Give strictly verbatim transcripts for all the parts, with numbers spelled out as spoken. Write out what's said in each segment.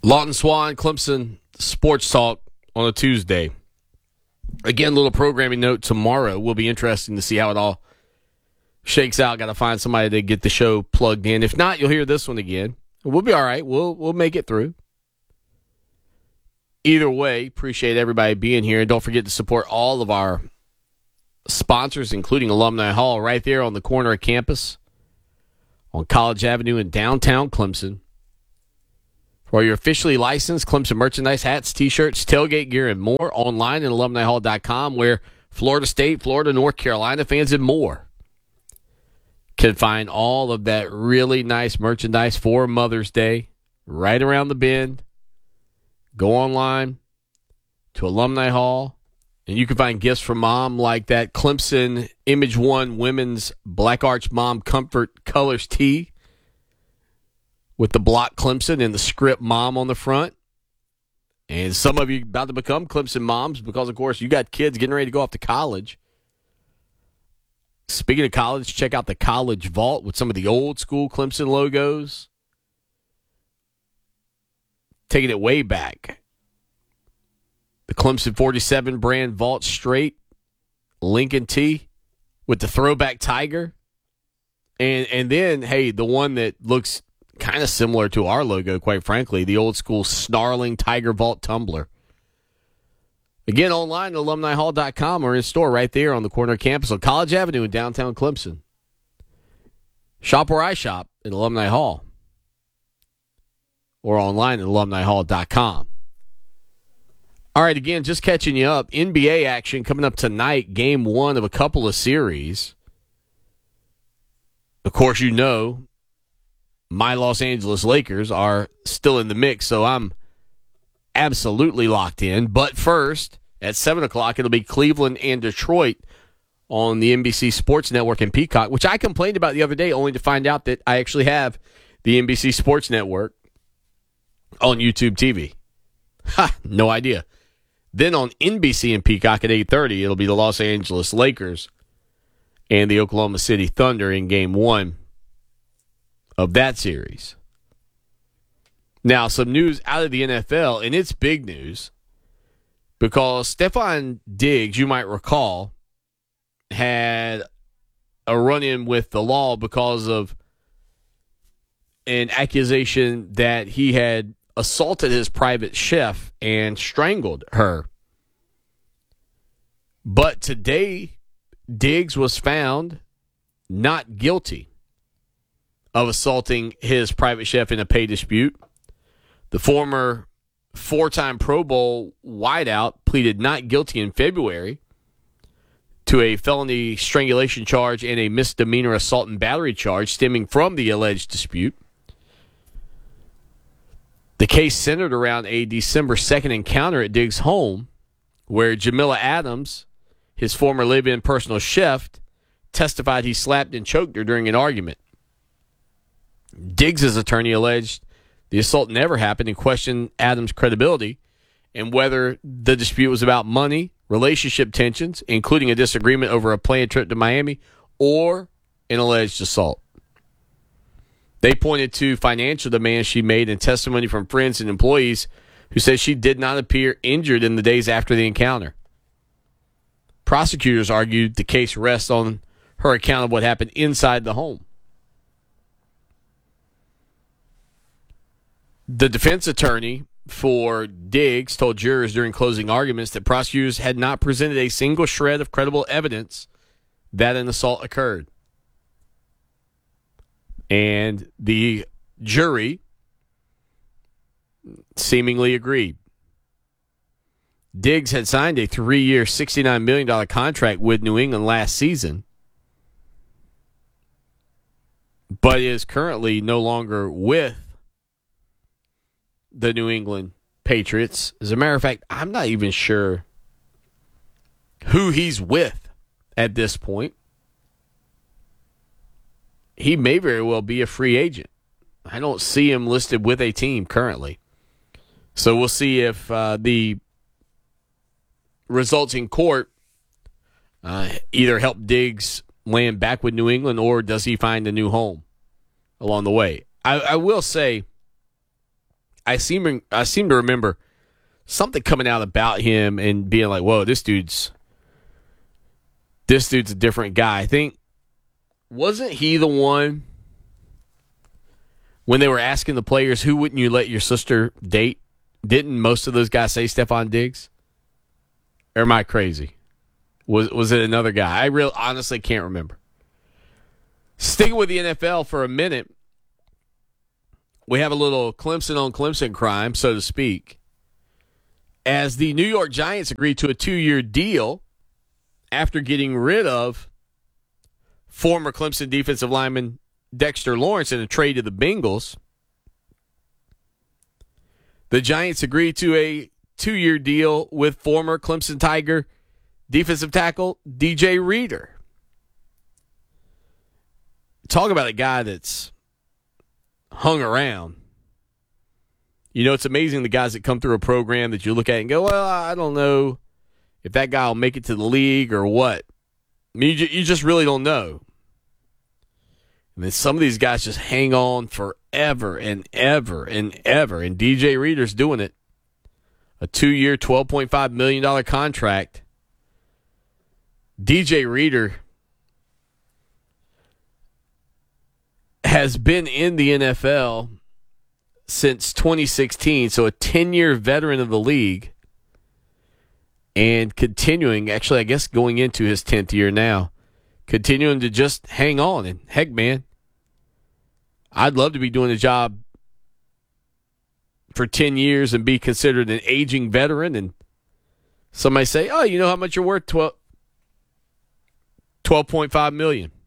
Lawton Swan, Clemson Sports Talk on a Tuesday. Again, a little programming note tomorrow. Will be interesting to see how it all shakes out. Got to find somebody to get the show plugged in. If not, you'll hear this one again. We'll be all right. We'll we'll make it through. Either way, appreciate everybody being here. And don't forget to support all of our sponsors, including Alumni Hall, right there on the corner of campus on College Avenue in downtown Clemson. For your officially licensed Clemson merchandise, hats, T-shirts, tailgate gear, and more, online at alumni hall dot com, where Florida State, Florida, North Carolina fans, and more can find all of that really nice merchandise for Mother's Day right around the bend. Go online to Alumni Hall, and you can find gifts for Mom like that Clemson Image One Women's Black Arch Mom Comfort Colors tee with the block Clemson and the script Mom on the front. And some of you about to become Clemson moms because, of course, you got kids getting ready to go off to college. Speaking of college, check out the College Vault with some of the old school Clemson logos. Taking it way back. The Clemson forty-seven brand Vault Straight Lincoln tee with the throwback tiger. And and then, hey, the one that looks kind of similar to our logo, quite frankly, the old school snarling Tiger Vault tumbler. Again, online at alumni hall dot com or in store right there on the corner of campus on College Avenue in downtown Clemson. Shop where I shop at Alumni Hall or online at alumni hall dot com. All right, again, just catching you up. N B A action coming up tonight, game one of a couple of series. Of course, you know, my Los Angeles Lakers are still in the mix, so I'm absolutely locked in. But first, at seven o'clock, it'll be Cleveland and Detroit on the N B C Sports Network and Peacock, which I complained about the other day only to find out that I actually have the N B C Sports Network on YouTube T V. Ha, no idea. Then on N B C and Peacock at eight thirty, it'll be the Los Angeles Lakers and the Oklahoma City Thunder in game one of that series. Now, some news out of the N F L, and it's big news because Stephon Diggs, you might recall, had a run-in with the law because of an accusation that he had assaulted his private chef and strangled her. But today, Diggs was found not guilty of assaulting his private chef in a pay dispute. The former four-time Pro Bowl wideout pleaded not guilty in February to a felony strangulation charge and a misdemeanor assault and battery charge stemming from the alleged dispute. The case centered around a December second encounter at Diggs' home where Jamila Adams, his former live-in personal chef, testified he slapped and choked her during an argument. Diggs' attorney alleged the assault never happened and questioned Adams' credibility and whether the dispute was about money, relationship tensions, including a disagreement over a planned trip to Miami, or an alleged assault. They pointed to financial demands she made and testimony from friends and employees who said she did not appear injured in the days after the encounter. Prosecutors argued the case rests on her account of what happened inside the home. The defense attorney for Diggs told jurors during closing arguments that prosecutors had not presented a single shred of credible evidence that an assault occurred. And the jury seemingly agreed. Diggs had signed a three-year, sixty-nine million dollars contract with New England last season, but is currently no longer with the New England Patriots. As a matter of fact, I'm not even sure who he's with at this point. He may very well be a free agent. I don't see him listed with a team currently. So we'll see if uh, the results in court uh, either help Diggs land back with New England or does he find a new home along the way. I, I will say, I seem I seem to remember something coming out about him and being like, "Whoa, this dude's this dude's a different guy." I think wasn't he the one when they were asking the players who wouldn't you let your sister date? Didn't most of those guys say Stephon Diggs? Or am I crazy? Was was it another guy? I real honestly can't remember. Sticking with the N F L for a minute, we have a little Clemson on Clemson crime, so to speak, as the New York Giants agreed to a two-year deal after getting rid of former Clemson defensive lineman Dexter Lawrence in a trade to the Bengals. The Giants agreed to a two-year deal with former Clemson Tiger defensive tackle D J Reader. Talk about a guy that's hung around. You know, it's amazing the guys that come through a program that you look at and go, well, I don't know if that guy will make it to the league or what. I mean, you, you just really don't know. And then some of these guys just hang on forever and ever and ever. And D J Reader's doing it. A two-year, twelve point five million dollars contract. D J Reader has been in the N F L since twenty sixteen, so a ten-year veteran of the league, and continuing, actually, I guess going into his tenth year now, continuing to just hang on. And heck, man, I'd love to be doing a job for ten years and be considered an aging veteran, and somebody say, oh, you know how much you're worth? twelve point five million dollars.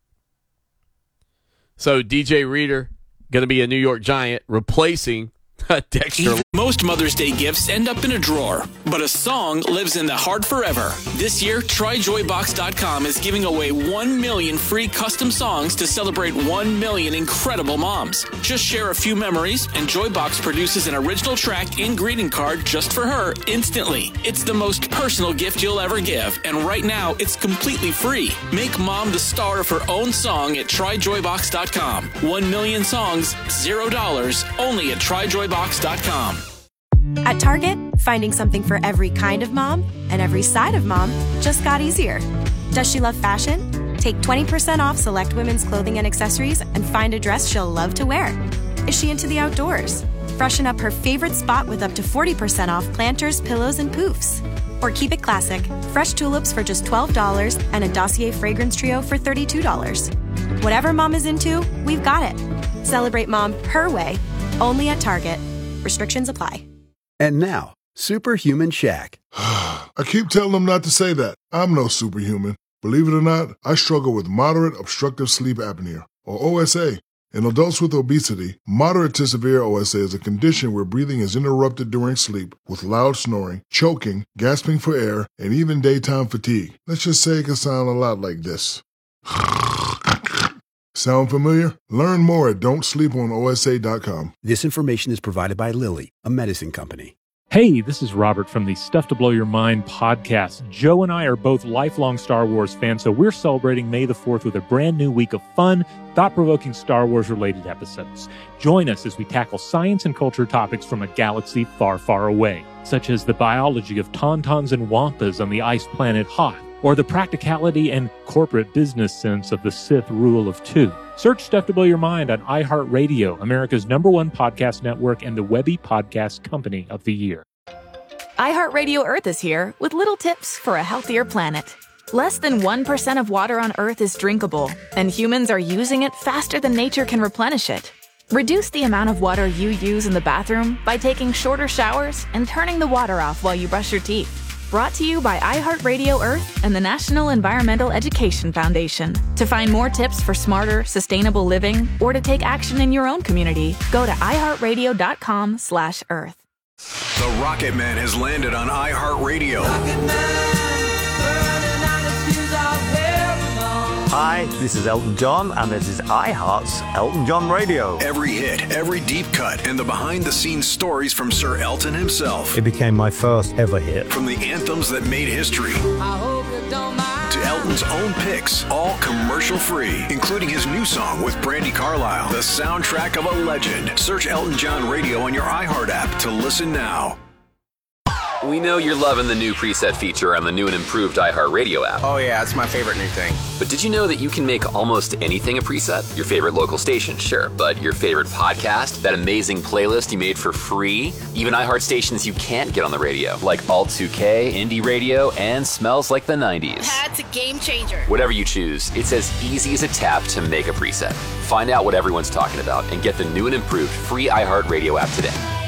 So D J Reader going to be a New York Giant replacing Dexter. Most Mother's Day gifts end up in a drawer, but a song lives in the heart forever. This year, Try Joy Box dot com is giving away one million free custom songs to celebrate one million incredible moms. Just share a few memories, and Joybox produces an original track and greeting card just for her instantly. It's the most personal gift you'll ever give, and right now, it's completely free. Make mom the star of her own song at Try Joy Box dot com. One million songs, zero dollars, only at Try Joy Box dot com. At Target, finding something for every kind of mom and every side of mom just got easier. Does she love fashion? Take twenty percent off select women's clothing and accessories and find a dress she'll love to wear. Is she into the outdoors? Freshen up her favorite spot with up to forty percent off planters, pillows, and poofs. Or keep it classic, fresh tulips for just twelve dollars and a Dossier fragrance trio for thirty-two dollars. Whatever mom is into, we've got it. Celebrate mom her way, only at Target. Restrictions apply. And now, Superhuman Shaq. I keep telling them not to say that. I'm no superhuman. Believe it or not, I struggle with moderate obstructive sleep apnea, or O S A. In adults with obesity, moderate to severe O S A is a condition where breathing is interrupted during sleep with loud snoring, choking, gasping for air, and even daytime fatigue. Let's just say it can sound a lot like this. Sound familiar? Learn more at don't sleep on O S A dot com. This information is provided by Lilly, a medicine company. Hey, this is Robert from the Stuff to Blow Your Mind podcast. Joe and I are both lifelong Star Wars fans, so we're celebrating May the fourth with a brand new week of fun, thought-provoking Star Wars-related episodes. Join us as we tackle science and culture topics from a galaxy far, far away, such as the biology of tauntauns and wampas on the ice planet Hoth, or the practicality and corporate business sense of the Sith rule of two. Search Stuff to Blow Your Mind on iHeartRadio, America's number one podcast network and the Webby Podcast Company of the Year. iHeartRadio Earth is here with little tips for a healthier planet. Less than one percent of water on Earth is drinkable, and humans are using it faster than nature can replenish it. Reduce the amount of water you use in the bathroom by taking shorter showers and turning the water off while you brush your teeth. Brought to you by iHeartRadio Earth and the National Environmental Education Foundation. To find more tips for smarter, sustainable living, or to take action in your own community, go to iHeartRadio.com slash Earth. The Rocket Man has landed on iHeartRadio. Hi, this is Elton John, and this is iHeart's Elton John Radio. Every hit, every deep cut, and the behind-the-scenes stories from Sir Elton himself. It became my first ever hit. From the anthems that made history to Elton's own picks, all commercial-free, including his new song with Brandi Carlile, the soundtrack of a legend. Search Elton John Radio on your iHeart app to listen now. We know you're loving the new preset feature on the new and improved iHeartRadio app. Oh yeah, it's my favorite new thing. But did you know that you can make almost anything a preset? Your favorite local station, sure, but your favorite podcast, that amazing playlist you made for free, even iHeart stations you can't get on the radio, like Alt two K, Indie Radio, and Smells Like the nineties. That's a game changer. Whatever you choose, it's as easy as a tap to make a preset. Find out what everyone's talking about and get the new and improved free iHeartRadio app today.